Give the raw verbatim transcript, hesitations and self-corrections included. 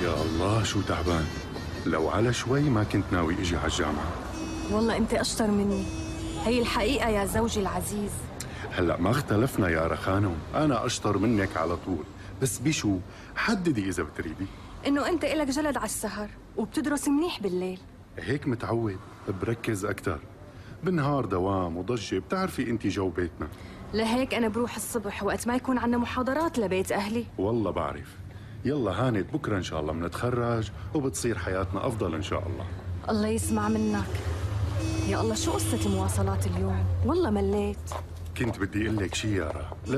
يا الله شو تعبان. لو على شوي ما كنت ناوي اجي على الجامعة. والله انت اشطر مني. هي الحقيقة يا زوجي العزيز. هلأ ما اختلفنا يا رخانم، أنا أشطر منك على طول، بس بشو؟ حددي إذا بتريدي. انه انت إلك جلد على السهر وبتدرس منيح بالليل. هيك متعود، بركز أكتر. بالنهار دوام وضجة، بتعرفي أنت جو بيتنا. لهيك أنا بروح الصبح وقت ما يكون عنا محاضرات لبيت أهلي. والله بعرف. يلا هانت، بكرة إن شاء الله منتخرج وبتصير حياتنا أفضل إن شاء الله. الله يسمع منك. يا الله شو قصة المواصلات اليوم؟ والله مليت. كنت بدي أقول لك شي يارا.